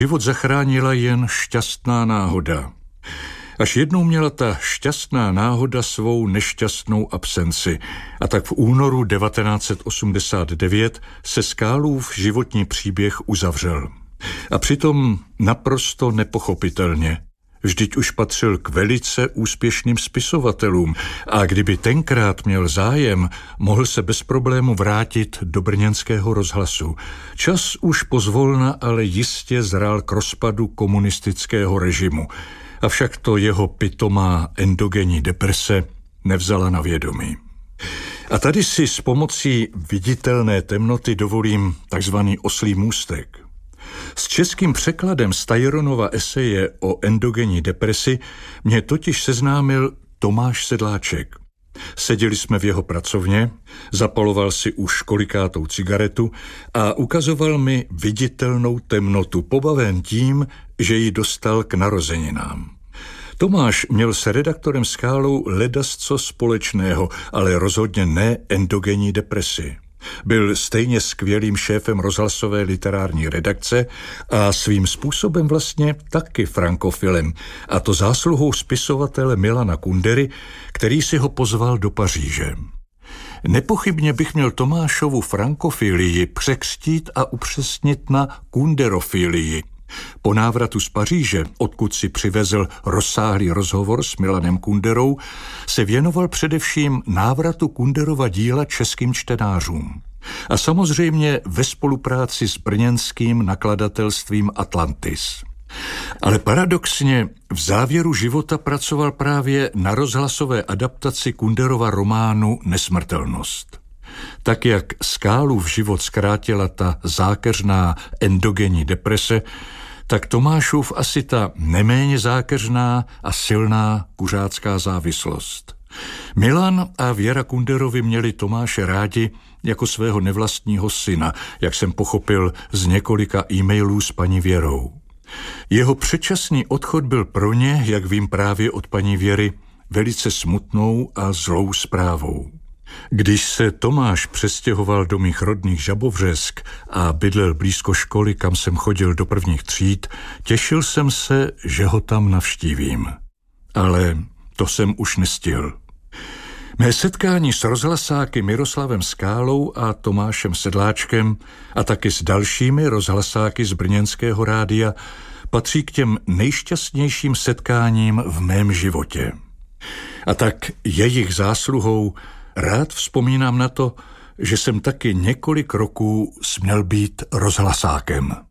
Život zachránila jen šťastná náhoda. Až jednou měla ta šťastná náhoda svou nešťastnou absenci a tak v únoru 1989 se Skálův životní příběh uzavřel. A přitom naprosto nepochopitelně. Vždyť už patřil k velice úspěšným spisovatelům a kdyby tenkrát měl zájem, mohl se bez problému vrátit do brněnského rozhlasu. Čas už pozvolna ale jistě zrál k rozpadu komunistického režimu. Avšak to jeho pitomá endogenní deprese nevzala na vědomí. A tady si s pomocí viditelné temnoty dovolím takzvaný oslí můstek. S českým překladem Stajeronova eseje o endogenní depresi mě totiž seznámil Tomáš Sedláček. Seděli jsme v jeho pracovně, zapaloval si už kolikátou cigaretu a ukazoval mi viditelnou temnotu, pobaven tím, že ji dostal k narozeninám. Tomáš měl s redaktorem Skálou ledasco společného, ale rozhodně ne endogenní depresi. Byl stejně skvělým šéfem rozhlasové literární redakce a svým způsobem vlastně taky frankofilem, a to zásluhou spisovatele Milana Kundery, který si ho pozval do Paříže. Nepochybně bych měl Tomášovu frankofilii překřtít a upřesnit na kunderofilii. Po návratu z Paříže, odkud si přivezl rozsáhlý rozhovor s Milanem Kunderou, se věnoval především návratu Kunderova díla českým čtenářům. A samozřejmě ve spolupráci s brněnským nakladatelstvím Atlantis. Ale paradoxně v závěru života pracoval právě na rozhlasové adaptaci Kunderova románu Nesmrtelnost. Tak jak Skálův život zkrátila ta zákeřná endogenní deprese, tak Tomášův asi ta neméně zákeřná a silná kuřácká závislost. Milan a Věra Kunderovi měli Tomáše rádi jako svého nevlastního syna, jak jsem pochopil z několika e-mailů s paní Věrou. Jeho předčasný odchod byl pro ně, jak vím právě od paní Věry, velice smutnou a zlou zprávou. Když se Tomáš přestěhoval do mých rodných Žabovřesk a bydlel blízko školy, kam jsem chodil do prvních tříd, těšil jsem se, že ho tam navštívím. Ale to jsem už nestihl. Mé setkání s rozhlasáky Miroslavem Skálou a Tomášem Sedláčkem a taky s dalšími rozhlasáky z brněnského rádia patří k těm nejšťastnějším setkáním v mém životě. A tak jejich zásluhou rád vzpomínám na to, že jsem taky několik roků směl být rozhlasákem.